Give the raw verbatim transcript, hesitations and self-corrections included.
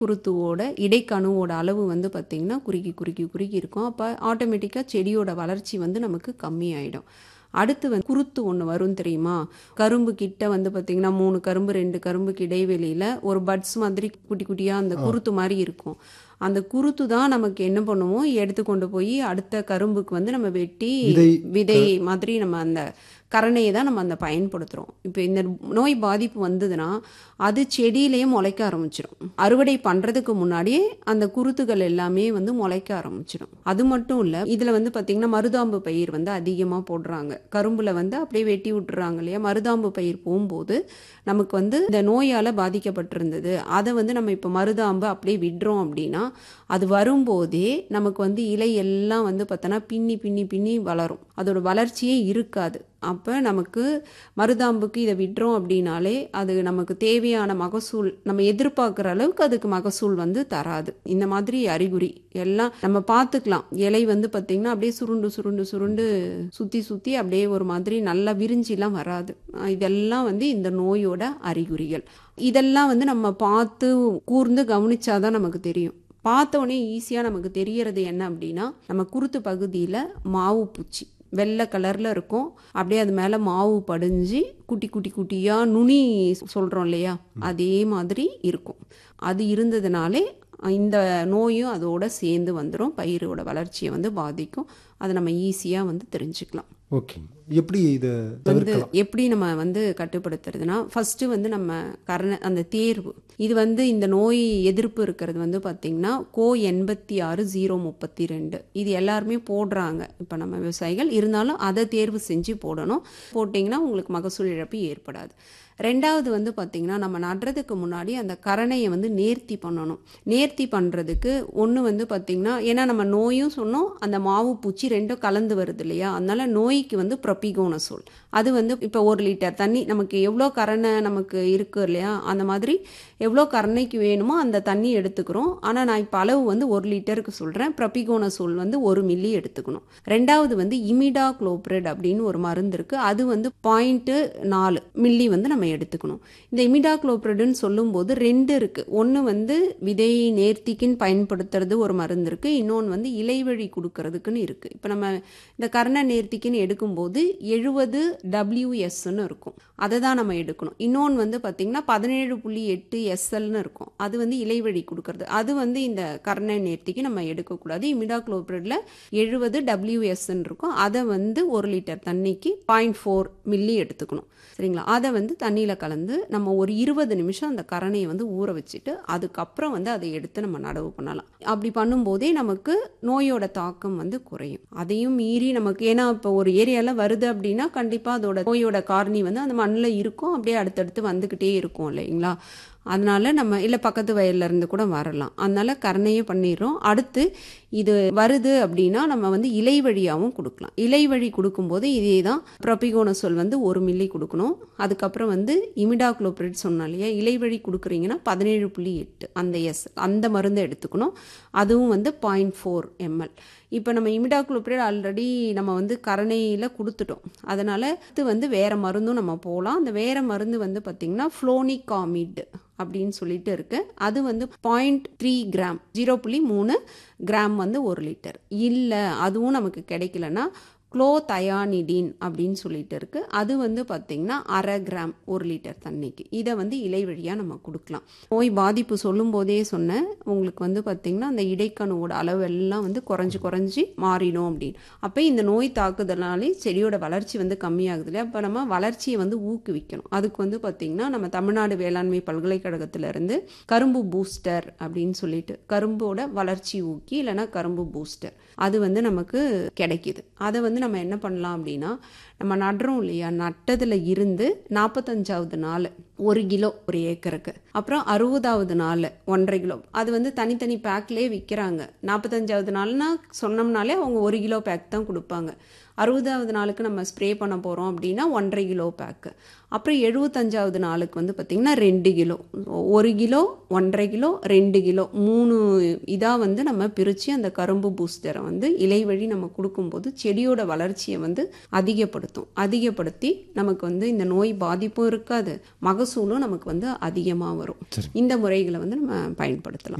குருத்துவோட இடைக்கணுவோட அளவு வந்து பார்த்திங்கன்னா குறுகி குறுகி குறுகி இருக்கும். அப்போ ஆட்டோமேட்டிக்காக செடியோட வளர்ச்சி வந்து நமக்கு கம்மியாயிடும். அடுத்து வந்து குருத்து ஒன்று வரும் தெரியுமா? கரும்பு கிட்ட வந்து பார்த்திங்கன்னா மூணு கரும்பு ரெண்டு கரும்புக்கு இடைவெளியில் ஒரு பட்ஸ் மாதிரி குட்டி குட்டியாக அந்த குருத்து மாதிரி இருக்கும். அந்த குருத்து தான் நமக்கு என்ன பண்ணுவோம், எடுத்து கொண்டு போய் அடுத்த கரும்புக்கு வந்து நம்ம வெட்டி விதை மாதிரி நம்ம அந்த கரணையை தான் நம்ம அந்த பயன்படுத்துகிறோம். இப்போ இந்த நோய் பாதிப்பு வந்ததுன்னா அது செடியிலேயே முளைக்க ஆரம்பிச்சிடும். அறுவடை பண்ணுறதுக்கு முன்னாடியே அந்த குருத்துகள் எல்லாமே வந்து முளைக்க ஆரம்பிச்சிடும். அது மட்டும் இல்லை, இதில் வந்து பார்த்திங்கன்னா மருதாம்பு பயிர் வந்து அதிகமாக போடுறாங்க. கரும்பில் வந்து அப்படியே வெட்டி விட்டுறாங்க இல்லையா? மருதாம்பு பயிர் போகும்போது நமக்கு வந்து இந்த நோயால் பாதிக்கப்பட்டிருந்தது, அதை வந்து நம்ம இப்போ மருதாம்பு அப்படியே விடுறோம் அப்படின்னா அது வரும்போதே நமக்கு வந்து இலை எல்லாம் வந்து பார்த்தோன்னா பின்னி பின்னி பின்னி வளரும். அதோட வளர்ச்சியே இருக்காது. அப்போ நமக்கு மருதாம்புக்கு இதை விடுறோம் அப்படின்னாலே அது நமக்கு தேவையான மகசூல் நம்ம எதிர்பார்க்குற அளவுக்கு அதுக்கு மகசூல் வந்து தராது. இந்த மாதிரி அறிகுறி எல்லாம் நம்ம பார்த்துக்கலாம். இலை வந்து பார்த்திங்கன்னா அப்படியே சுருண்டு சுருண்டு சுருண்டு சுற்றி சுற்றி அப்படியே ஒரு மாதிரி நல்லா விரிஞ்சிலாம் வராது. இதெல்லாம் வந்து இந்த நோயோட அறிகுறிகள். இதெல்லாம் வந்து நம்ம பார்த்து கூர்ந்து கவனிச்சாதான் நமக்கு தெரியும். பார்த்தோன்னே ஈஸியாக நமக்கு தெரியறது என்ன அப்படின்னா, நம்ம குருத்து பகுதியில் மாவு பூச்சி வெள்ளை கலரில் இருக்கும். அப்படியே அது மேலே மாவு படிஞ்சு குட்டி குட்டி குட்டியாக நுனி சொல்கிறோம் இல்லையா, அதே மாதிரி இருக்கும். அது இருந்ததுனாலே இந்த நோயும் அதோட சேர்ந்து வந்துடும், பயிரோட வளர்ச்சியை வந்து பாதிக்கும். அதை நம்ம ஈஸியாக வந்து தெரிஞ்சுக்கலாம். ஓகே, எப்படி இதை வந்து எப்படி நம்ம வந்து கட்டுப்படுத்துறதுனா, ஃபர்ஸ்ட் வந்து நம்ம கரண அந்த தேர்வு இது வந்து இந்த நோய் எதிர்ப்பு இருக்கிறது வந்து பார்த்திங்கன்னா கோ எண்பத்தி ஆறு ஜீரோ முப்பத்தி ரெண்டு இது எல்லாருமே போடுறாங்க இப்போ நம்ம விவசாயிகள். இருந்தாலும் அதை தேர்வு செஞ்சு போடணும். போட்டிங்கன்னா உங்களுக்கு மகசூல் இழப்பு ஏற்படாது. ரெண்டாவது வந்து பார்த்திங்கன்னா நம்ம நடுறதுக்கு முன்னாடி அந்த கரணையை வந்து நேர்த்தி பண்ணணும். நேர்த்தி பண்ணுறதுக்கு ஒன்று வந்து பார்த்திங்கன்னா, ஏன்னா நம்ம நோயும் சொன்னோம் அந்த மாவு பூச்சி ரெண்டும் கலந்து வருது இல்லையா, அதனால நோய்க்கு வந்து ப்ரோபிகோனசோல் அது வந்து இப்போ ஒரு லிட்டர் தண்ணி நமக்கு எவ்வளோ கரணை நமக்கு இருக்குது இல்லையா, அந்த மாதிரி எவ்வளோ கரணைக்கு வேணுமோ அந்த தண்ணி எடுத்துக்கிறோம். ஆனால் நான் இப்போ அளவு வந்து ஒரு லிட்டருக்கு சொல்கிறேன். ப்ரோபிகோனசோல் வந்து ஒரு மில்லி எடுத்துக்கணும். ரெண்டாவது வந்து இமிடாக்ளோப்ரிட் அப்படின்னு ஒரு மருந்து இருக்குது. அது வந்து பாயிண்ட்டு நாலு மில்லி வந்து நம்ம எடுத்துக்கணும். இந்த இமிடாக்ளோப்ரிட்னு சொல்லும்போது ரெண்டு இருக்குது. ஒன்று வந்து விதை நேர்த்திக்குன்னு பயன்படுத்துறது ஒரு மருந்து இருக்குது, இன்னொன்று வந்து இலைவழி கொடுக்கறதுக்குன்னு இருக்குது. இப்போ நம்ம இந்த கரண நேர்த்திக்குன்னு எடுக்கும்போது எழுபது டபிள்யூஎஸ்ன்னு இருக்கும், அதை தான் நம்ம எடுக்கணும். இன்னொன்று வந்து பார்த்திங்கன்னா பதினேழு புள்ளி எட்டு எஸ்எல்னு இருக்கும், அது வந்து இலைவழி கொடுக்கறது. அது வந்து இந்த கரண நேர்த்திக்கு நம்ம எடுக்கக்கூடாது. இமிடாக்ளோப்ரிட்ல எழுபது டபிள்யூஎஸ்ன்னு இருக்கும், அதை வந்து ஒரு லிட்டர் தண்ணிக்கு பாயிண்ட் ஃபோர் மில்லி எடுத்துக்கணும். சரிங்களா? அதை வந்து தண்ணியில் கலந்து நம்ம ஒரு இருபது நிமிஷம் அந்த கரணையை வந்து ஊற வச்சுட்டு அதுக்கப்புறம் வந்து அதை எடுத்து நம்ம நடவு பண்ணலாம். அப்படி பண்ணும்போதே நமக்கு நோயோட தாக்கம் வந்து குறையும். அதையும் மீறி நமக்கு, ஏன்னா இப்போ ஒரு ஏரியாவில் வருது அப்படின்னா கண்டிப்பாக அதோட நோயோட காரணி வந்து அந்த மண்ணில் இருக்கும், அப்படியே அடுத்தடுத்து வந்துக்கிட்டே இருக்கும் இல்லைங்களா. அதனால நம்ம இல்லை பக்கத்து வயல்ல இருந்து கூட வரலாம். அதனால கரணையே பண்ணிடுறோம். அடுத்து இது வருது அப்படின்னா நம்ம வந்து இலை வழியாகவும் கொடுக்கலாம். இலை வழி கொடுக்கும்போது இதே தான் ப்ரோபிகோனசோல் வந்து ஒரு மில்லி கொடுக்கணும். அதுக்கப்புறம் வந்து இமிடாக்ளோப்ரிட் சொன்னா இல்லையா, இலை வழி கொடுக்குறீங்கன்னா பதினேழு புள்ளி எட்டு அந்த எஸ் அந்த மருந்தை எடுத்துக்கணும். அதுவும் வந்து பாயிண்ட் ஃபோர் எம்எல். இப்போ நம்ம இமிடாக்ளோப்ரிட் ஆல்ரெடி நம்ம வந்து கரணையில் கொடுத்துட்டோம், அதனால் இது வந்து வேறு மருந்தும் நம்ம போகலாம். அந்த வேறு மருந்து வந்து பார்த்திங்கன்னா ஃப்ளோனிகாமிட் அப்படின்னு சொல்லிட்டு இருக்கு. அது வந்து பாயிண்ட் த்ரீ கிராம் ஜீரோ புள்ளி மூணு கிராம் வந்து ஒரு லிட்டர். இல்லை அதுவும் நமக்கு கிடைக்கலன்னா குளோதயானிடின் அப்படின்னு சொல்லிட்டு இருக்கு, அது வந்து பார்த்திங்கன்னா அரை கிராம் ஒரு லிட்டர் தண்ணிக்கு. இதை வந்து இலை வழியாக நம்ம கொடுக்கலாம். நோய் பாதிப்பு சொல்லும் போதே சொன்னேன் உங்களுக்கு வந்து பார்த்திங்கன்னா அந்த இடைக்கணுவோட அளவெல்லாம் வந்து குறைஞ்சி குறைஞ்சி மாறிடும் அப்படின்னு. அப்போ இந்த நோய் தாக்குதலாலே செடியோட வளர்ச்சி வந்து கம்மியாகுது இல்லையா. அப்போ நம்ம வளர்ச்சியை வந்து ஊக்குவிக்கணும். அதுக்கு வந்து பார்த்திங்கன்னா நம்ம தமிழ்நாடு வேளாண்மை பல்கலைக்கழகத்திலேருந்து கரும்பு பூஸ்டர் அப்படின்னு சொல்லிட்டு கரும்போட வளர்ச்சி ஊக்கி இல்லைன்னா கரும்பு பூஸ்டர் அது வந்து நமக்கு கிடைக்கிது. அதை வந்து நம்ம என்ன பண்ணலாம் அப்படின்னா, நம்ம நடுறோம் இல்லையா, நட்டதுல இருந்து நாற்பத்தஞ்சாவது நாள் ஒரு கிலோ ஒரு ஏக்கருக்கு, அப்புறம் அறுபதாவது நாள் ஒன்றரை கிலோ, அது வந்து தனித்தனி பேக்லேயே விற்கிறாங்க. நாற்பத்தஞ்சாவது நாள்னா சொன்னோம்னாலே அவங்க ஒரு கிலோ பேக் தான் கொடுப்பாங்க. அறுபதாவது நாளுக்கு நம்ம ஸ்ப்ரே பண்ண போகிறோம் அப்படின்னா ஒன்றரை கிலோ பேக்கு. அப்புறம் எழுபத்தஞ்சாவது நாளுக்கு வந்து பார்த்திங்கன்னா ரெண்டு கிலோ, ஒரு கிலோ ஒன்றரை கிலோ ரெண்டு கிலோ மூணு இதாக வந்து நம்ம பிரித்து அந்த கரும்பு பூஸ்டரை வந்து இலை வழி நம்ம கொடுக்கும்போது செடியோட வளர்ச்சியை வந்து அதிகப்படுத்தும். அதிகப்படுத்தி நமக்கு வந்து இந்த நோய் பாதிப்பும் இருக்காது, மகசூலும் நமக்கு வந்து அதிகமாக வரும். இந்த முறைகளை வந்து நம்ம பயன்படுத்தலாம்.